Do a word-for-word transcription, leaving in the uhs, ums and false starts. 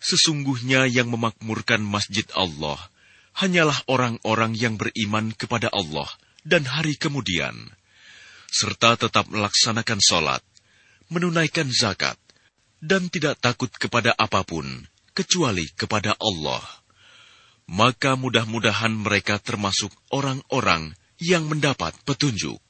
Sesungguhnya yang memakmurkan masjid Allah hanyalah orang-orang yang beriman kepada Allah dan hari kemudian, serta tetap melaksanakan sholat, menunaikan zakat, dan tidak takut kepada apapun, kecuali kepada Allah. Maka mudah-mudahan mereka termasuk orang-orang yang mendapat petunjuk.